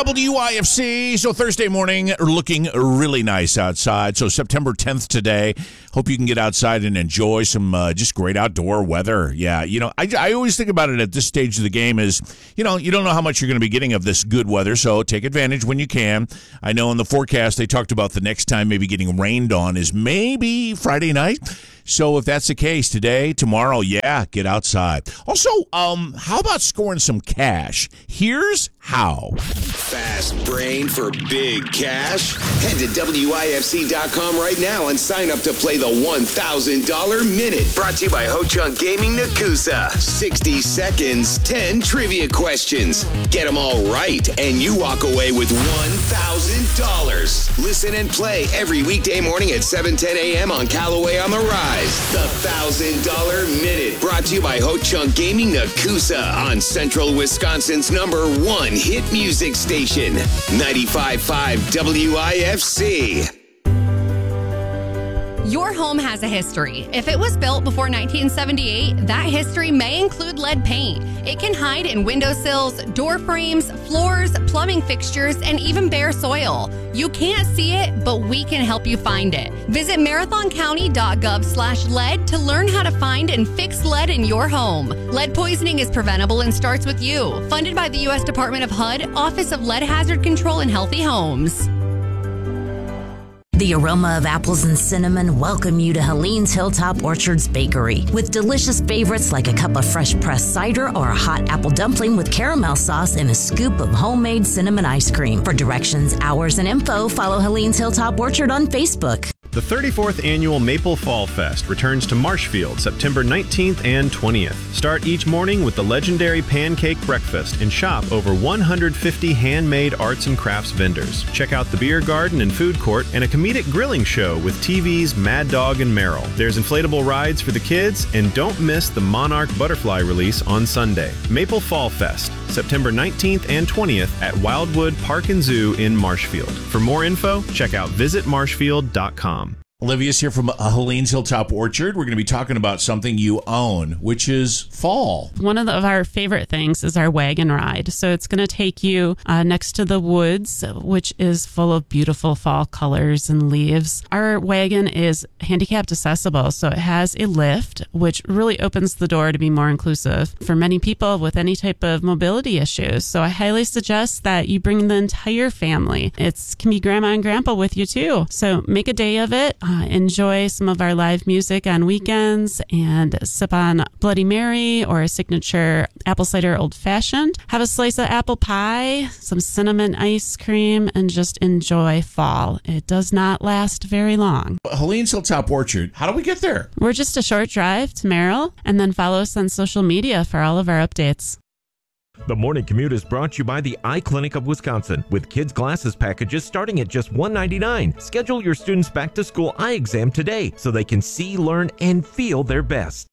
WIFC. So Thursday morning, looking really nice outside. So September 10th today. Hope you can get outside and enjoy some just great outdoor weather. Yeah, I always think about it at this stage of the game is, you don't know how much you're going to be getting of this good weather, so take advantage when you can. I know in the forecast they talked about the next time maybe getting rained on is maybe Friday night. So if that's the case today, tomorrow, yeah, get outside. Also, how about scoring some cash? Here's how. Fast brain for big cash? Head to WIFC.com right now and sign up to play the $1,000 Minute. Brought to you by Ho Chunk Gaming Nakusa. 60 seconds, 10 trivia questions. Get them all right, and you walk away with $1,000. Listen and play every weekday morning at 7:10 a.m. on Callaway on the Rise. The $1,000 Minute. Brought to you by Ho Chunk Gaming Nakusa on Central Wisconsin's #1 hit music station. 95.5 WIFC. Your home has a history. If it was built before 1978, that history may include lead paint. It can hide in windowsills, door frames, floors, plumbing fixtures, and even bare soil. You can't see it, but we can help you find it. Visit marathoncounty.gov/lead to learn how to find and fix lead in your home. Lead poisoning is preventable and starts with you. Funded by the U.S. Department of HUD, Office of Lead Hazard Control and Healthy Homes. The aroma of apples and cinnamon welcome you to Helene's Hilltop Orchards Bakery with delicious favorites like a cup of fresh pressed cider or a hot apple dumpling with caramel sauce and a scoop of homemade cinnamon ice cream. For directions, hours, and info, follow Helene's Hilltop Orchard on Facebook. The 34th Annual Maple Fall Fest returns to Marshfield September 19th and 20th. Start each morning with the legendary pancake breakfast and shop over 150 handmade arts and crafts vendors. Check out the beer garden and food court and a comedic grilling show with TV's Mad Dog and Merrill. There's inflatable rides for the kids, and don't miss the Monarch Butterfly release on Sunday. Maple Fall Fest, September 19th and 20th at Wildwood Park and Zoo in Marshfield. For more info, check out visitmarshfield.com. Olivia's here from Helene's Hilltop Orchard. We're going to be talking about something you own, which is fall. One of our favorite things is our wagon ride. So it's going to take you next to the woods, which is full of beautiful fall colors and leaves. Our wagon is handicapped accessible, so it has a lift, which really opens the door to be more inclusive for many people with any type of mobility issues. So I highly suggest that you bring the entire family. It can be grandma and grandpa with you too. So make a day of it. Enjoy some of our live music on weekends and sip on Bloody Mary or a signature apple cider old fashioned. Have a slice of apple pie, some cinnamon ice cream, and just enjoy fall. It does not last very long. Helene's Hilltop Orchard, how do we get there? We're just a short drive to Merrill, and then follow us on social media for all of our updates. The Morning Commute is brought to you by the Eye Clinic of Wisconsin with kids' glasses packages starting at just $1.99. Schedule your students' back-to-school eye exam today so they can see, learn, and feel their best.